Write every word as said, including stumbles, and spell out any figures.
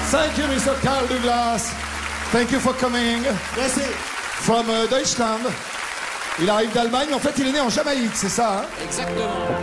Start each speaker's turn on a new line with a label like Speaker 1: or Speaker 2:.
Speaker 1: Thank you, Mister Carl Douglas. Thank you for coming.
Speaker 2: Merci.
Speaker 1: From uh, Deutschland. Il arrive d'Allemagne, en fait il est né en Jamaïque, c'est ça, hein?
Speaker 3: Exactement.